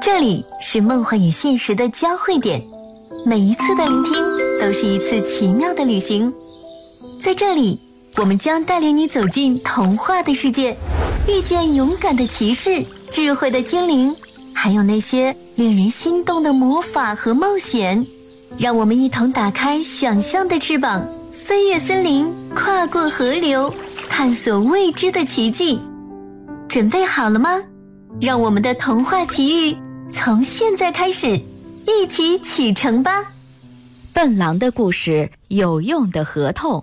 这里是梦幻与现实的交汇点，每一次的聆听都是一次奇妙的旅行。在这里，我们将带领你走进童话的世界，遇见勇敢的骑士、智慧的精灵，还有那些令人心动的魔法和冒险。让我们一同打开想象的翅膀，飞越森林，跨过河流，探索未知的奇迹。准备好了吗？让我们的童话奇遇从现在开始，一起启程吧。 笨狼的故事，有用的合同。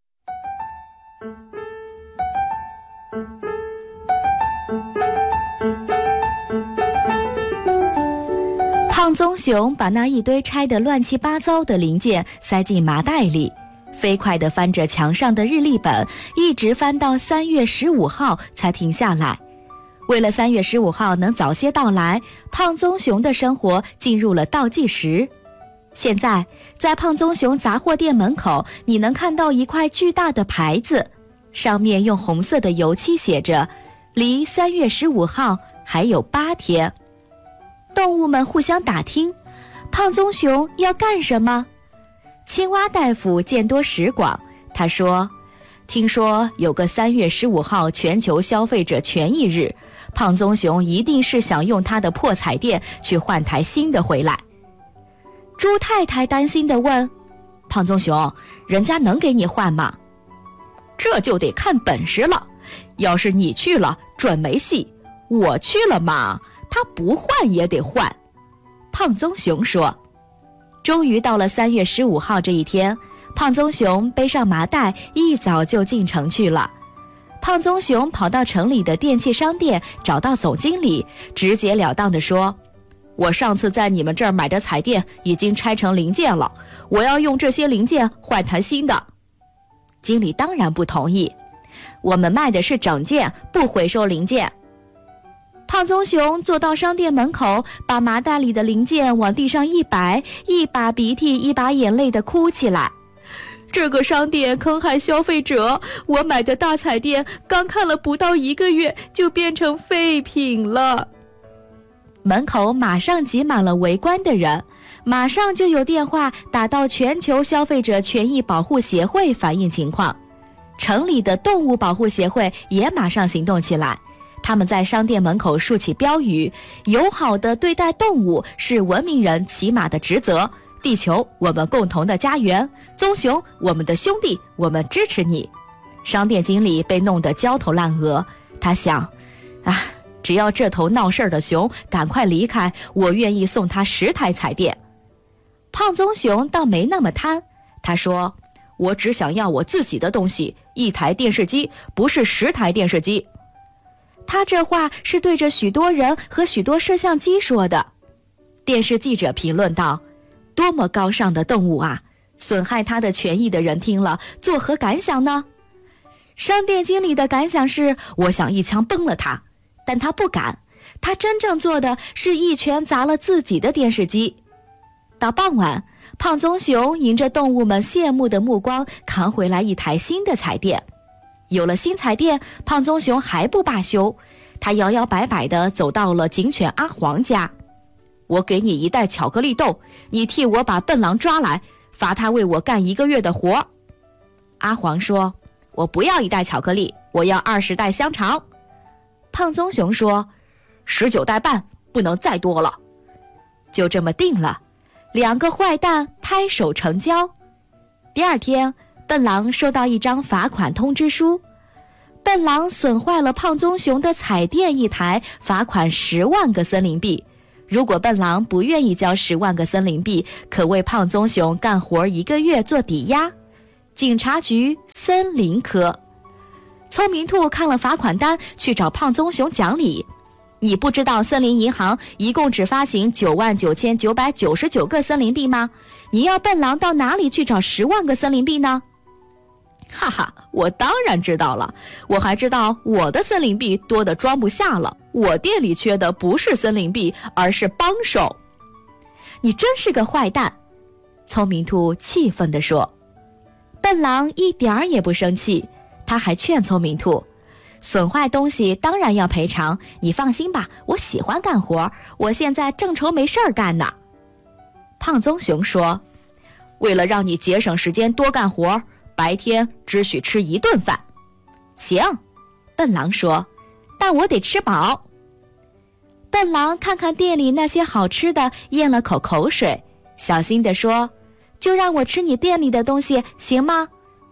胖棕熊把那一堆拆得乱七八糟的零件塞进麻袋里，飞快地翻着墙上的日历本，一直翻到3月15号才停下来。为了3月15号能早些到来，胖棕熊的生活进入了倒计时。现在，在胖棕熊杂货店门口，你能看到一块巨大的牌子，上面用红色的油漆写着“离3月15号还有8天”。动物们互相打听，胖棕熊要干什么？青蛙大夫见多识广，他说：“听说有个3月15号全球消费者权益日，胖棕熊一定是想用他的破彩电去换台新的回来。”猪太太担心地问：“胖棕熊，人家能给你换吗？”“这就得看本事了，要是你去了准没戏，我去了嘛，他不换也得换。”胖棕熊说。终于到了3月15号这一天，胖棕熊背上麻袋，一早就进城去了。胖棕熊跑到城里的电器商店，找到总经理，直截了当地说：“我上次在你们这儿买的彩电已经拆成零件了，我要用这些零件换台新的。”经理当然不同意，“我们卖的是整件，不回收零件。”胖棕熊坐到商店门口，把麻袋里的零件往地上一摆，一把鼻涕一把眼泪地哭起来。“这个商店坑害消费者，我买的大彩电刚看了不到1个月就变成废品了。”门口马上挤满了围观的人，马上就有电话打到全球消费者权益保护协会反映情况。城里的动物保护协会也马上行动起来，他们在商店门口竖起标语：“友好的对待动物是文明人起码的职责，地球我们共同的家园，棕熊我们的兄弟，我们支持你。”商店经理被弄得焦头烂额，他想：只要这头闹事儿的熊赶快离开，我愿意送他10台彩电。胖棕熊倒没那么贪，他说：“我只想要我自己的东西，1台电视机，不是10台电视机。”他这话是对着许多人和许多摄像机说的。电视记者评论道：“多么高尚的动物啊！损害他的权益的人听了作何感想呢？”商店经理的感想是：“我想一枪崩了他。”但他不敢，他真正做的是一拳砸了自己的电视机。到傍晚，胖棕熊迎着动物们羡慕的目光扛回来1台新的彩电。有了新彩电，胖棕熊还不罢休，他摇摇摆摆地走到了警犬阿黄家。“我给你1袋巧克力豆，你替我把笨狼抓来，罚他为我干1个月的活。”阿黄说：“我不要1袋巧克力，我要20袋香肠。”胖棕熊说：“19袋半，不能再多了。”就这么定了，2个坏蛋拍手成交。第2天，笨狼收到一张罚款通知书。笨狼损坏了胖棕熊的彩电1台，罚款10万个森林币。如果笨狼不愿意交10万个森林币，可为胖棕熊干活1个月做抵押。警察局森林科。聪明兔看了罚款单，去找胖棕熊讲理：“你不知道森林银行一共只发行99999个森林币吗？你要笨狼到哪里去找10万个森林币呢？”“哈哈，我当然知道了，我还知道我的森林币多得装不下了，我店里缺的不是森林币，而是帮手。”“你真是个坏蛋！”聪明兔气愤地说。笨狼一点儿也不生气，他还劝聪明兔：“ 损坏东西当然要赔偿，你放心吧，我喜欢干活，我现在正愁没事儿干呢。胖棕熊说，为了让你节省时间多干活，白天只许吃1顿饭。行，笨狼说，但我得吃饱。笨狼看看店里那些好吃的，咽了口口水，小心地说，就让我吃你店里的东西行吗？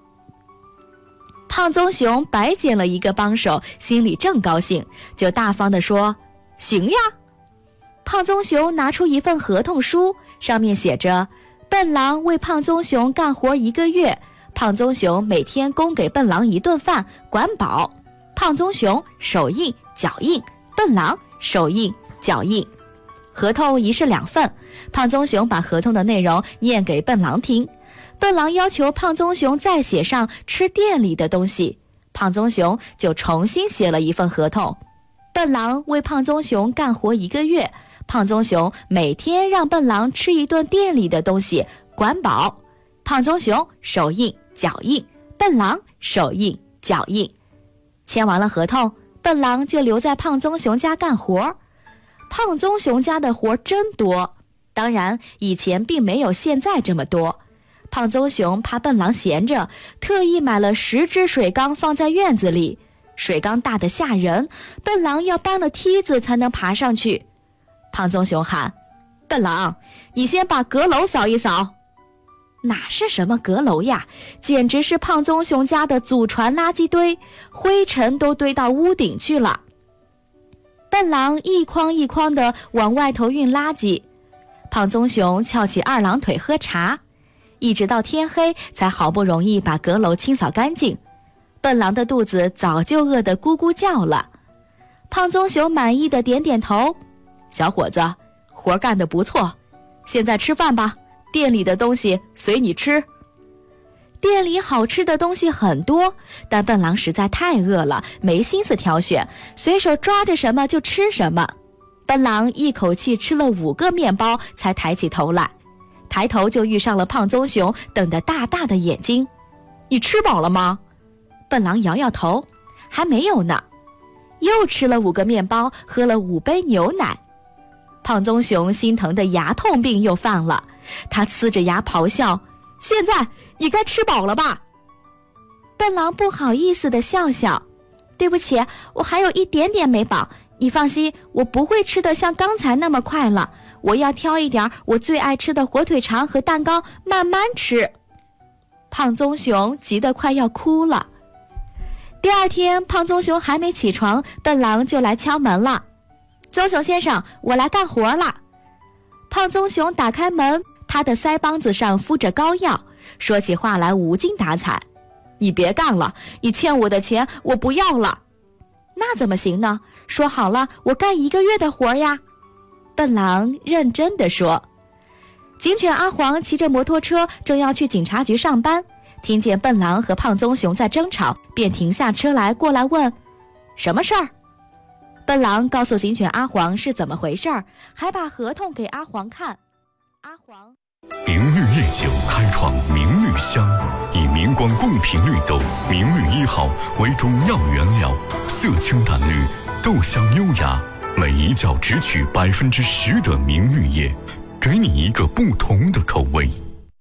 胖棕熊白捡了一个帮手，心里正高兴，就大方地说，行呀。胖棕熊拿出一份合同书，上面写着，笨狼为胖棕熊干活1个月，胖棕熊每天供给笨狼1顿饭，管饱。胖棕熊手印脚印，笨狼手印脚印。合同一式2份，胖棕熊把合同的内容念给笨狼听。笨狼要求胖棕熊再写上吃店里的东西，胖棕熊就重新写了一份合同。笨狼为胖棕熊干活1个月，胖棕熊每天让笨狼吃1顿店里的东西，管饱。胖棕熊手印脚印，笨狼手印脚印。签完了合同，笨狼就留在胖棕熊家干活。胖棕熊家的活真多，当然以前并没有现在这么多。胖棕熊怕笨狼闲着，特意买了10只水缸放在院子里，水缸大得吓人，笨狼要搬了梯子才能爬上去。胖棕熊喊，笨狼，你先把阁楼扫一扫。哪是什么阁楼呀，简直是胖棕熊家的祖传垃圾堆，灰尘都堆到屋顶去了。笨狼一筐一筐地往外头运垃圾，胖棕熊翘起2郎腿喝茶，一直到天黑才好不容易把阁楼清扫干净。笨狼的肚子早就饿得咕咕叫了。胖棕熊满意的点点头，小伙子，活干得不错，现在吃饭吧，店里的东西随你吃。店里好吃的东西很多，但笨狼实在太饿了，没心思挑选，随手抓着什么就吃什么。笨狼一口气吃了5个面包，才抬起头来，抬头就遇上了胖棕熊瞪得大大的眼睛。你吃饱了吗？笨狼摇摇头，还没有呢。又吃了5个面包，喝了5杯牛奶。胖棕熊心疼的牙痛病又犯了，他呲着牙咆哮，现在你该吃饱了吧？笨狼不好意思地笑笑，对不起，我还有一点点没饱，你放心，我不会吃得像刚才那么快了，我要挑一点我最爱吃的火腿肠和蛋糕慢慢吃。胖棕熊急得快要哭了。第二天，胖棕熊还没起床，笨狼就来敲门了。棕熊先生，我来干活了。胖棕熊打开门，他的腮帮子上敷着膏药，说起话来无精打采。你别干了，你欠我的钱我不要了。那怎么行呢？说好了，我干1个月的活呀。笨狼认真地说。警犬阿黄骑着摩托车正要去警察局上班，听见笨狼和胖棕熊在争吵，便停下车来过来问，什么事儿？笨狼告诉警犬阿黄是怎么回事儿，还把合同给阿黄看。阿黄， 明绿夜酒开创明绿香，以明光贡品绿豆明绿1号为主要原料，色清淡绿，豆香优雅，每一窖只取10%的明绿叶，给你一个不同的口味。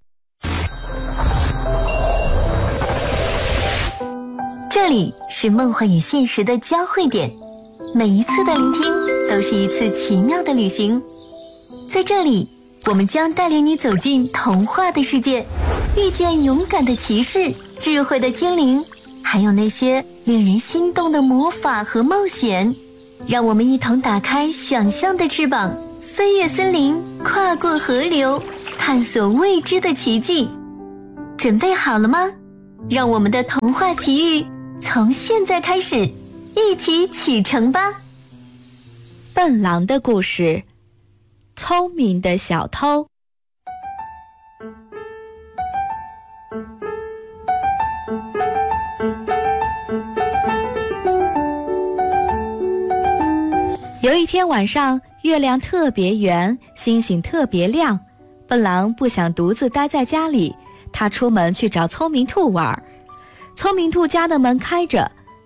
这里是梦幻与现实的交汇点，每一次的聆听都是一次奇妙的旅行。在这里，我们将带领你走进童话的世界，遇见勇敢的骑士、智慧的精灵，还有那些令人心动的魔法和冒险。让我们一同打开想象的翅膀，飞越森林，跨过河流，探索未知的奇迹。准备好了吗？让我们的童话奇遇从现在开始，一起启程吧。 笨狼的故事，聪明的小偷。有一天晚上，月亮特别圆，星星特别亮。笨狼不想独自待在家里，他出门去找聪明兔玩。聪明兔家的门开着，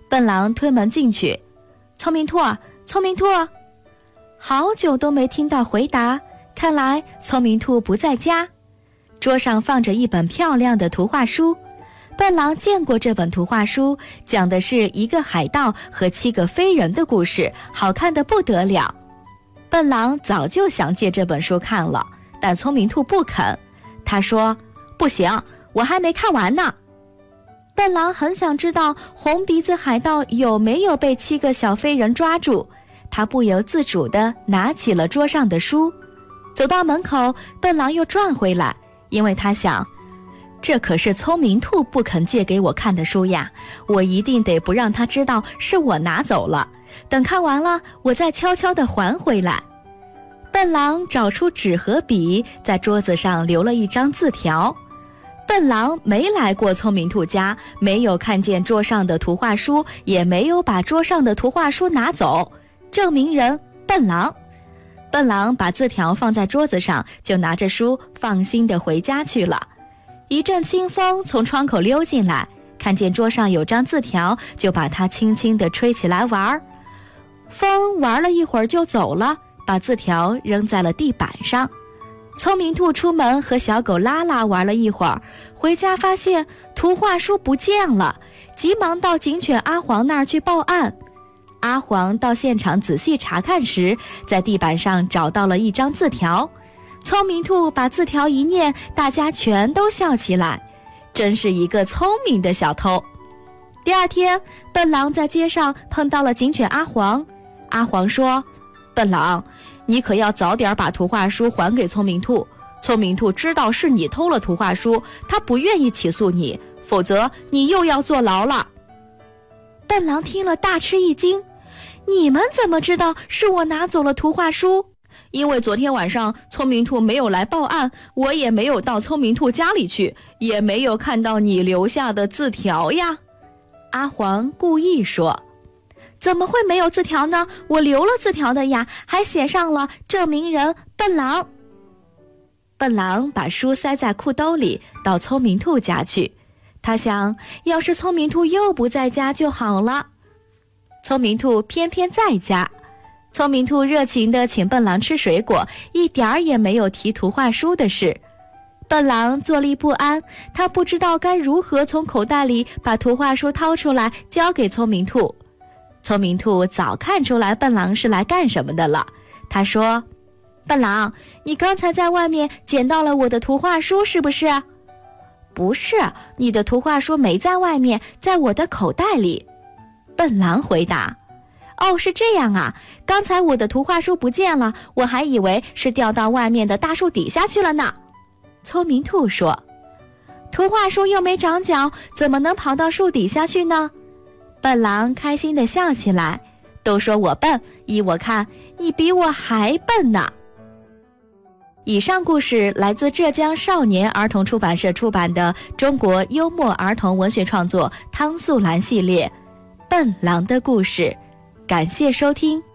笨狼推门进去，聪明兔，聪明兔，好久都没听到回答，看来聪明兔不在家。桌上放着一本漂亮的图画书，笨狼见过这本图画书，讲的是一个海盗和7个飞人的故事，好看得不得了。笨狼早就想借这本书看了，但聪明兔不肯。他说：不行，我还没看完呢。笨狼很想知道红鼻子海盗有没有被7个小飞人抓住，他不由自主地拿起了桌上的书。走到门口，笨狼又转回来，因为他想，这可是聪明兔不肯借给我看的书呀，我一定得不让他知道是我拿走了，等看完了我再悄悄地还回来。笨狼找出纸和笔，在桌子上留了一张字条。笨狼没来过聪明兔家，没有看见桌上的图画书，也没有把桌上的图画书拿走，证明人笨狼。笨狼把字条放在桌子上，就拿着书放心地回家去了。一阵清风从窗口溜进来，看见桌上有张字条，就把它轻轻地吹起来玩。风玩了一会儿就走了，把字条扔在了地板上。聪明兔出门和小狗拉拉玩了一会儿，回家发现图画书不见了，急忙到警犬阿黄那儿去报案。阿黄到现场仔细查看时，在地板上找到了一张字条。聪明兔把字条一念，大家全都笑起来，真是一个聪明的小偷。第二天，笨狼在街上碰到了警犬阿黄。阿黄说：笨狼，你可要早点把图画书还给聪明兔。聪明兔知道是你偷了图画书，他不愿意起诉你，否则你又要坐牢了。笨狼听了大吃一惊，你们怎么知道是我拿走了图画书？因为昨天晚上聪明兔没有来报案，我也没有到聪明兔家里去，也没有看到你留下的字条呀。阿黄故意说：怎么会没有字条呢？我留了字条的呀，还写上了证明人笨狼。笨狼把书塞在裤兜里，到聪明兔家去。他想，要是聪明兔又不在家就好了。聪明兔偏偏在家。聪明兔热情地请笨狼吃水果，一点儿也没有提图画书的事。笨狼坐立不安，他不知道该如何从口袋里把图画书掏出来交给聪明兔。聪明兔早看出来笨狼是来干什么的了，他说：笨狼，你刚才在外面捡到了我的图画书是不是？不是，你的图画书没在外面，在我的口袋里。笨狼回答：哦，是这样啊，刚才我的图画书不见了，我还以为是掉到外面的大树底下去了呢。聪明兔说：图画书又没长脚，怎么能跑到树底下去呢？笨狼开心地笑起来，都说我笨，依我看，你比我还笨呢。以上故事来自浙江少年儿童出版社出版的中国幽默儿童文学创作汤素兰系列《笨狼的故事》，感谢收听。